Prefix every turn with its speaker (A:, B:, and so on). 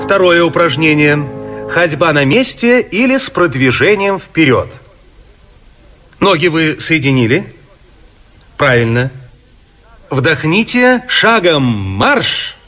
A: Второе упражнение. Ходьба на месте или с продвижением вперед. Ноги вы соединили? Правильно. Вдохните, шагом марш!